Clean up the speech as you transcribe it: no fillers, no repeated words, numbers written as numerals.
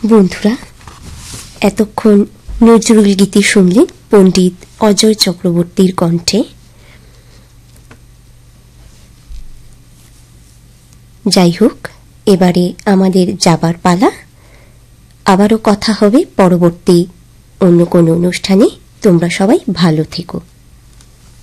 বন্ধুরা, এতক্ষণ নজরুল গীতি শুনলেন পণ্ডিত অজয় চক্রবর্তীর কণ্ঠে। যাই হোক, এবারে আমাদের যাবার পালা। আবারও কথা হবে পরবর্তী অন্য কোনো অনুষ্ঠানে। তোমরা সবাই ভালো থেকো।